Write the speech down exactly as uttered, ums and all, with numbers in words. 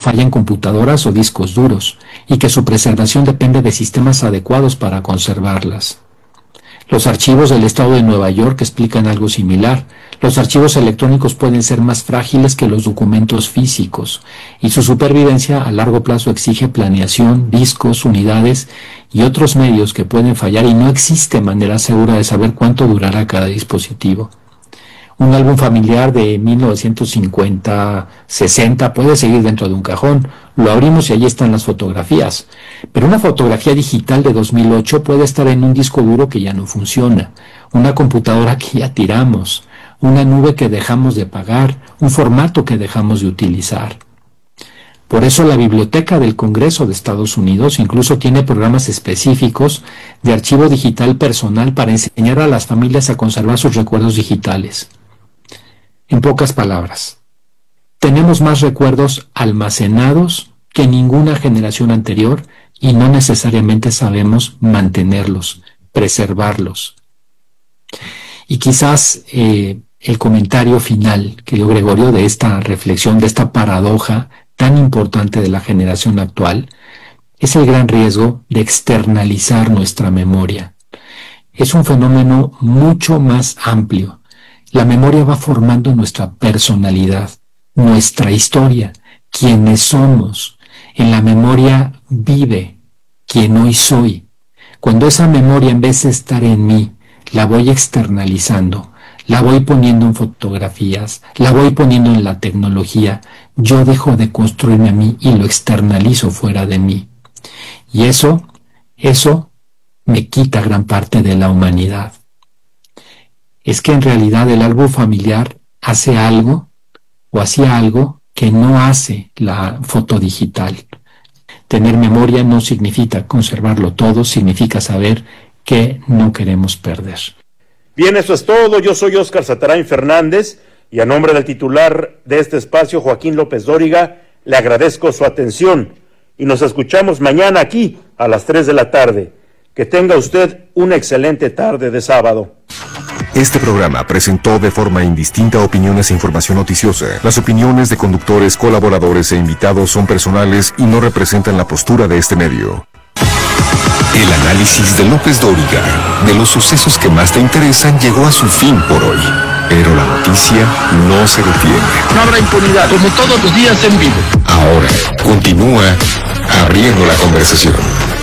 fallan computadoras o discos duros, y que su preservación depende de sistemas adecuados para conservarlas. Los archivos del estado de Nueva York explican algo similar. Los archivos electrónicos pueden ser más frágiles que los documentos físicos, y su supervivencia a largo plazo exige planeación, discos, unidades y otros medios que pueden fallar, y no existe manera segura de saber cuánto durará cada dispositivo. Un álbum familiar de mil novecientos cincuenta, sesenta puede seguir dentro de un cajón. Lo abrimos y allí están las fotografías. Pero una fotografía digital de dos mil ocho puede estar en un disco duro que ya no funciona, una computadora que ya tiramos, una nube que dejamos de pagar, un formato que dejamos de utilizar. Por eso la Biblioteca del Congreso de Estados Unidos incluso tiene programas específicos de archivo digital personal para enseñar a las familias a conservar sus recuerdos digitales. En pocas palabras, tenemos más recuerdos almacenados que ninguna generación anterior y no necesariamente sabemos mantenerlos, preservarlos. Y quizás eh, el comentario final, querido Gregorio, de esta reflexión, de esta paradoja tan importante de la generación actual, es el gran riesgo de externalizar nuestra memoria. Es un fenómeno mucho más amplio. La memoria va formando nuestra personalidad, nuestra historia, quienes somos. En la memoria vive quien hoy soy. Cuando esa memoria, en vez de estar en mí, la voy externalizando, la voy poniendo en fotografías, la voy poniendo en la tecnología, yo dejo de construirme a mí y lo externalizo fuera de mí. Y eso, eso me quita gran parte de la humanidad. Es que en realidad el árbol familiar hace algo o hacía algo que no hace la foto digital. Tener memoria no significa conservarlo todo, significa saber que no queremos perder. Bien, eso es todo. Yo soy Óscar Satarain Fernández y a nombre del titular de este espacio, Joaquín López Dóriga, le agradezco su atención y nos escuchamos mañana aquí a las tres de la tarde. Que tenga usted una excelente tarde de sábado. Este programa presentó de forma indistinta opiniones e información noticiosa. Las opiniones de conductores, colaboradores e invitados son personales y no representan la postura de este medio. El análisis de López Dóriga de los sucesos que más te interesan llegó a su fin por hoy. Pero la noticia no se detiene. No habrá impunidad, como todos los días en vivo. Ahora continúa abriendo la conversación.